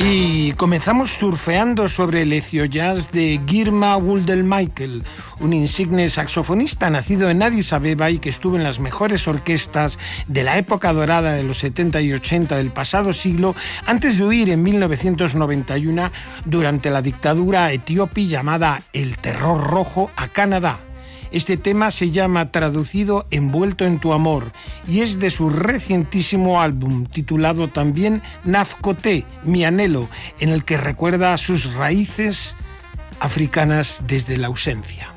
Y comenzamos surfeando sobre el ecojazz de Girma Wulden-Michael, un insigne saxofonista nacido en Addis Abeba y que estuvo en las mejores orquestas de la época dorada de los 70 y 80 del pasado siglo, antes de huir en 1991 durante la dictadura etíope llamada El Terror Rojo a Canadá. Este tema se llama traducido Envuelto en tu amor y es de su recientísimo álbum titulado también Nafkoté, mi anhelo, en el que recuerda sus raíces africanas desde la ausencia.